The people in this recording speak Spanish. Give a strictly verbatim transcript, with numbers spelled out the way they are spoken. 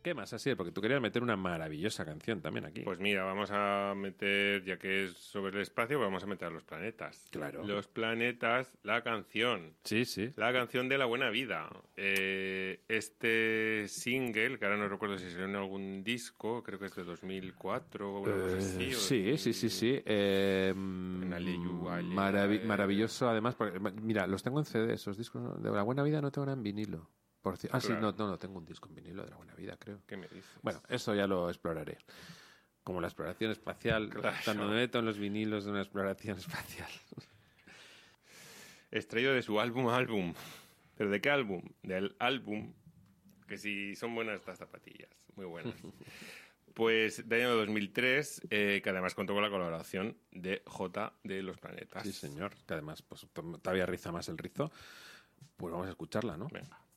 ¿Qué más, Asier? Porque tú querías meter una maravillosa canción también aquí. Pues mira, vamos a meter, ya que es sobre el espacio, vamos a meter a los planetas. Claro. Los planetas, la canción. Sí, sí. La canción de La Buena Vida. Eh, este single, que ahora no recuerdo si salió en algún disco, creo que es de dos mil cuatro o una cosa así. Eh, o sí, de- sí, sí, sí. Eh, Aleyu, Ale- maravi- maravilloso, además. Porque, mira, los tengo en C D, esos discos. ¿No? De La Buena Vida no tengo nada en vinilo. Por ci- ah, sí, Claro. no, no, no, tengo un disco en vinilo de La Buena Vida, creo. ¿Qué me dices? Bueno, eso ya lo exploraré. Como la exploración espacial. Claro. Cuando me meto en los vinilos de una exploración espacial. Extraído de su álbum álbum. ¿Pero de qué álbum? Del álbum, que si son buenas estas zapatillas, muy buenas. Pues de año dos mil tres, eh, que además contó con la colaboración de J de Los Planetas. Sí, señor. Que además pues, todavía riza más el rizo. Pues vamos a escucharla, ¿no? Venga.